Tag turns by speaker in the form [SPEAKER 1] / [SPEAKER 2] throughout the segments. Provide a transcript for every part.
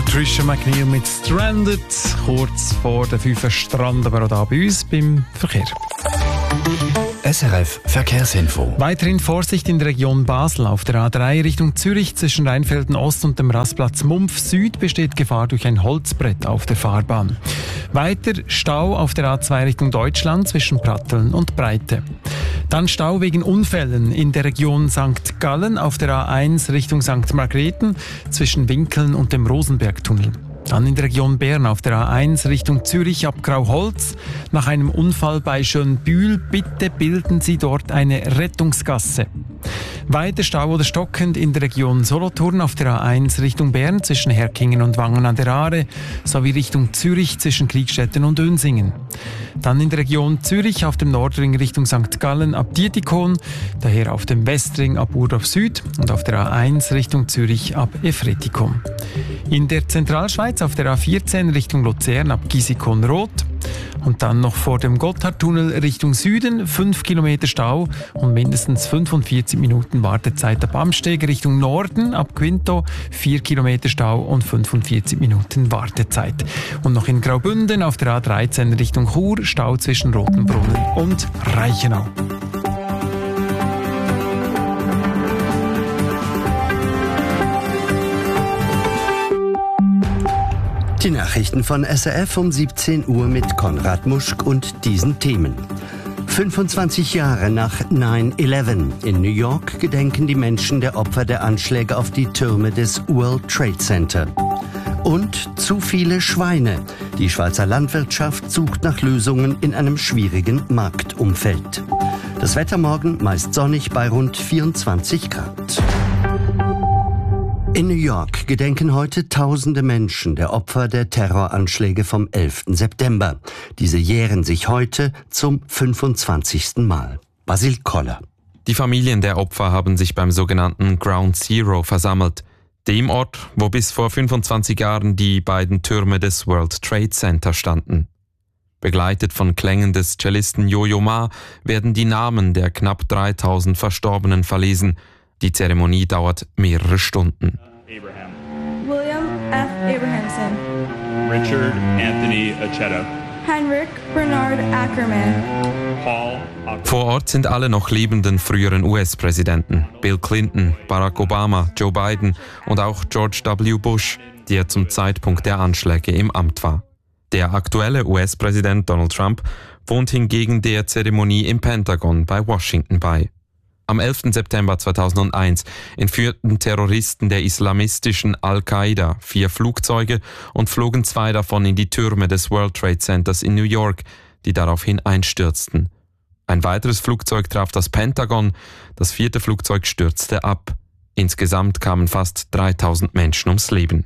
[SPEAKER 1] Trisha McNeil mit Stranded, kurz vor der 5 Strand, aber auch hier bei uns beim Verkehr.
[SPEAKER 2] SRF Verkehrsinfo.
[SPEAKER 1] Weiterhin Vorsicht in der Region Basel. Auf der A3 Richtung Zürich zwischen Rheinfelden Ost und dem Rastplatz Mumpf Süd besteht Gefahr durch ein Holzbrett auf der Fahrbahn. Weiter Stau auf der A2 Richtung Deutschland zwischen Pratteln und Breite. Dann Stau wegen Unfällen in der Region St. Gallen auf der A1 Richtung St. Margrethen zwischen Winkeln und dem Rosenbergtunnel. Dann in der Region Bern auf der A1 Richtung Zürich ab Grauholz. Nach einem Unfall bei Schönbühl, bitte bilden Sie dort eine Rettungsgasse. Weiter Stau oder stockend in der Region Solothurn auf der A1 Richtung Bern zwischen Herkingen und Wangen an der Aare sowie Richtung Zürich zwischen Kriegstetten und Önsingen. Dann in der Region Zürich auf dem Nordring Richtung St. Gallen ab Dietikon, daher auf dem Westring ab Urdorf Süd und auf der A1 Richtung Zürich ab Efretikon. In der Zentralschweiz auf der A14 Richtung Luzern ab Gisikon-Roth. Und dann noch vor dem Gotthardtunnel Richtung Süden 5 Kilometer Stau und mindestens 45 Minuten Wartezeit ab Amsteg Richtung Norden ab Quinto 4 Kilometer Stau und 45 Minuten Wartezeit. Und noch in Graubünden auf der A13 Richtung Chur Stau zwischen Rotenbrunnen und Reichenau.
[SPEAKER 3] Die Nachrichten von SRF um 17 Uhr mit Konrad Muschk und diesen Themen. 25 Jahre nach 9/11 in New York gedenken die Menschen der Opfer der Anschläge auf die Türme des World Trade Center. Und zu viele Schweine. Die Schweizer Landwirtschaft sucht nach Lösungen in einem schwierigen Marktumfeld. Das Wetter morgen meist sonnig bei rund 24 Grad. In New York gedenken heute tausende Menschen der Opfer der Terroranschläge vom 11. September. Diese jähren sich heute zum 25. Mal. Basil Koller.
[SPEAKER 4] Die Familien der Opfer haben sich beim sogenannten Ground Zero versammelt. Dem Ort, wo bis vor 25 Jahren die beiden Türme des World Trade Center standen. Begleitet von Klängen des Cellisten Yo-Yo Ma werden die Namen der knapp 3000 Verstorbenen verlesen. Die Zeremonie dauert mehrere Stunden.
[SPEAKER 5] Abraham.
[SPEAKER 6] William F. Abrahamson.
[SPEAKER 5] Richard Anthony Acheta.
[SPEAKER 6] Heinrich Bernard Ackerman.
[SPEAKER 5] Paul.
[SPEAKER 4] Vor Ort sind alle noch lebenden früheren US-Präsidenten. Bill Clinton, Barack Obama, Joe Biden und auch George W. Bush, der zum Zeitpunkt der Anschläge im Amt war. Der aktuelle US-Präsident Donald Trump wohnt hingegen der Zeremonie im Pentagon bei Washington bei. Am 11. September 2001 entführten Terroristen der islamistischen Al-Qaida 4 Flugzeuge und flogen 2 davon in die Türme des World Trade Centers in New York, die daraufhin einstürzten. Ein weiteres Flugzeug traf das Pentagon, das 4. Flugzeug stürzte ab. Insgesamt kamen fast 3000 Menschen ums Leben.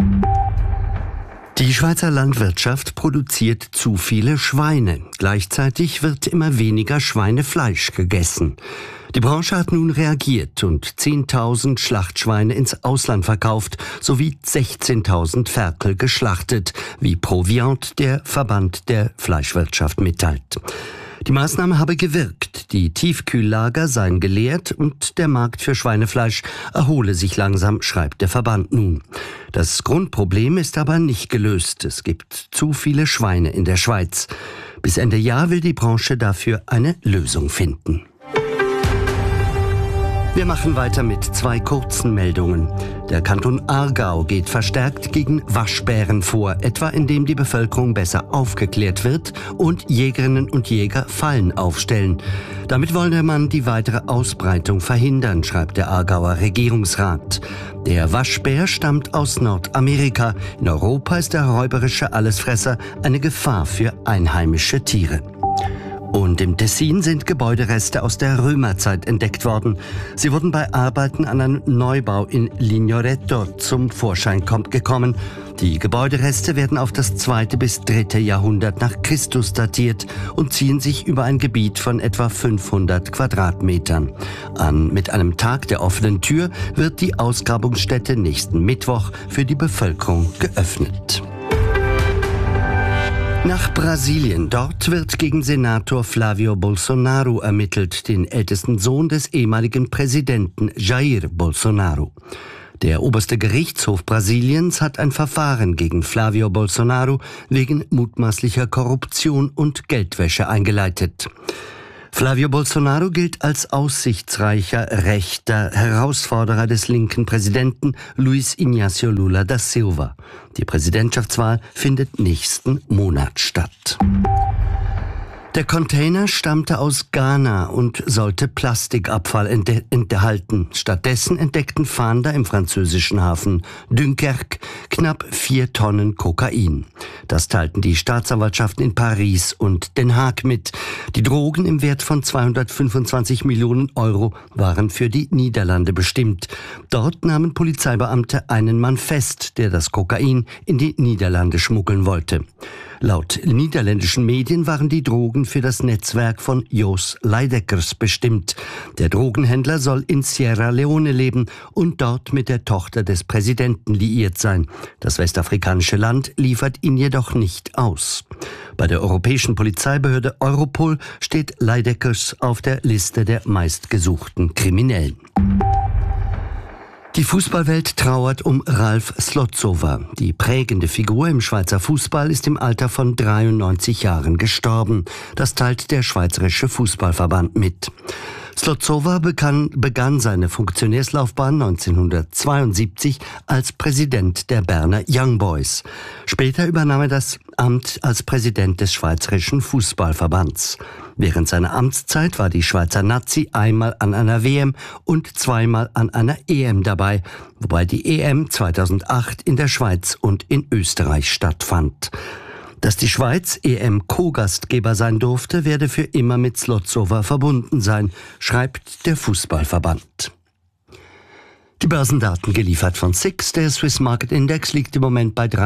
[SPEAKER 3] Die Schweizer Landwirtschaft produziert zu viele Schweine. Gleichzeitig wird immer weniger Schweinefleisch gegessen. Die Branche hat nun reagiert und 10.000 Schlachtschweine ins Ausland verkauft sowie 16.000 Ferkel geschlachtet, wie Proviant, der Verband der Fleischwirtschaft, mitteilt. Die Maßnahme habe gewirkt, die Tiefkühllager seien geleert und der Markt für Schweinefleisch erhole sich langsam, schreibt der Verband nun. Das Grundproblem ist aber nicht gelöst. Es gibt zu viele Schweine in der Schweiz. Bis Ende Jahr will die Branche dafür eine Lösung finden. Wir machen weiter mit 2 kurzen Meldungen. Der Kanton Aargau geht verstärkt gegen Waschbären vor, etwa indem die Bevölkerung besser aufgeklärt wird und Jägerinnen und Jäger Fallen aufstellen. Damit wolle man die weitere Ausbreitung verhindern, schreibt der Aargauer Regierungsrat. Der Waschbär stammt aus Nordamerika. In Europa ist der räuberische Allesfresser eine Gefahr für einheimische Tiere. Und im Tessin sind Gebäudereste aus der Römerzeit entdeckt worden. Sie wurden bei Arbeiten an einem Neubau in Lignoretto zum Vorschein gekommen. Die Gebäudereste werden auf das 2. bis 3. Jahrhundert nach Christus datiert und ziehen sich über ein Gebiet von etwa 500 Quadratmetern. Mit einem Tag der offenen Tür wird die Ausgrabungsstätte nächsten Mittwoch für die Bevölkerung geöffnet. Nach Brasilien. Dort wird gegen Senator Flávio Bolsonaro ermittelt, den ältesten Sohn des ehemaligen Präsidenten Jair Bolsonaro. Der oberste Gerichtshof Brasiliens hat ein Verfahren gegen Flávio Bolsonaro wegen mutmaßlicher Korruption und Geldwäsche eingeleitet. Flávio Bolsonaro gilt als aussichtsreicher rechter Herausforderer des linken Präsidenten Luiz Inácio Lula da Silva. Die Präsidentschaftswahl findet nächsten Monat statt. Der Container stammte aus Ghana und sollte Plastikabfall enthalten. Stattdessen entdeckten Fahnder im französischen Hafen Dunkerque knapp 4 Tonnen Kokain. Das teilten die Staatsanwaltschaften in Paris und Den Haag mit. Die Drogen im Wert von 225 Millionen Euro waren für die Niederlande bestimmt. Dort nahmen Polizeibeamte einen Mann fest, der das Kokain in die Niederlande schmuggeln wollte. Laut niederländischen Medien waren die Drogen für das Netzwerk von Jos Leidekkers bestimmt. Der Drogenhändler soll in Sierra Leone leben und dort mit der Tochter des Präsidenten liiert sein. Das westafrikanische Land liefert ihn jedoch nicht aus. Bei der europäischen Polizeibehörde Europol steht Leidekkers auf der Liste der meistgesuchten Kriminellen. Die Fußballwelt trauert um Ralf Slotsova. Die prägende Figur im Schweizer Fußball ist im Alter von 93 Jahren gestorben. Das teilt der Schweizerische Fußballverband mit. Slotsova begann seine Funktionärslaufbahn 1972 als Präsident der Berner Young Boys. Später übernahm er das Amt als Präsident des Schweizerischen Fußballverbands. Während seiner Amtszeit war die Schweizer Nazi einmal an einer WM und zweimal an einer EM dabei, wobei die EM 2008 in der Schweiz und in Österreich stattfand. Dass die Schweiz EM-Co-Gastgeber sein durfte, werde für immer mit Slotsova verbunden sein, schreibt der Fußballverband. Die Börsendaten geliefert von SIX. Der Swiss Market Index liegt im Moment bei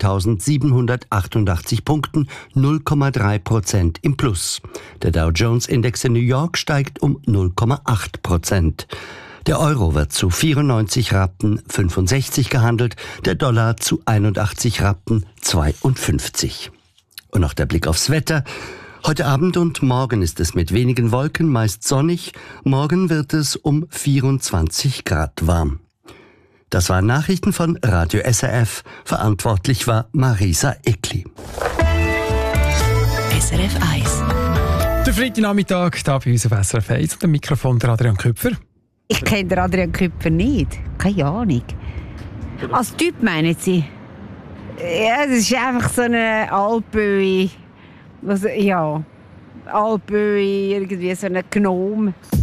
[SPEAKER 3] 13.788 Punkten, 0,3% im Plus. Der Dow Jones Index in New York steigt um 0,8%. Der Euro wird zu 94 Rappen 65 gehandelt, der Dollar zu 81 Rappen 52. Und noch der Blick aufs Wetter. Heute Abend und morgen ist es mit wenigen Wolken, meist sonnig. Morgen wird es um 24 Grad warm. Das waren Nachrichten von Radio SRF. Verantwortlich war Marisa Eckli.
[SPEAKER 2] SRF 1.
[SPEAKER 1] Der Freitagnachmittag hier bei uns auf SRF 1 und am Mikrofon der Adrian Küpfer.
[SPEAKER 7] Ich kenne den Adrian Küpfer nicht. Keine Ahnung. Als Typ meinen Sie? Ja, das ist einfach so eine Altböe. Ja, Altböe, irgendwie so ein Gnome.